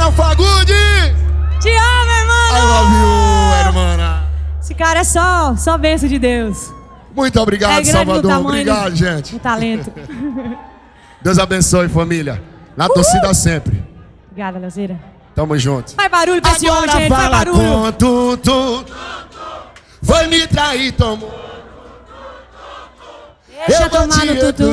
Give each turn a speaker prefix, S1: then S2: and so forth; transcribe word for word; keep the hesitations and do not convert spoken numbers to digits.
S1: Léo Fagundes!
S2: Te amo, irmão!
S1: I love you, hermana.
S2: Esse cara é só, só bênção de Deus.
S1: Muito obrigado,
S2: é
S1: Salvador.
S2: Tamanho,
S1: obrigado, gente.
S2: O talento.
S1: Deus abençoe, família. Na Uhul. torcida sempre.
S2: Obrigada, Leozeira.
S1: Tamo junto.
S2: Faz barulho pra esse homem, gente. Faz barulho.
S1: Com tudo. Foi me trair, tomou.
S2: Deixa tomar no tutu.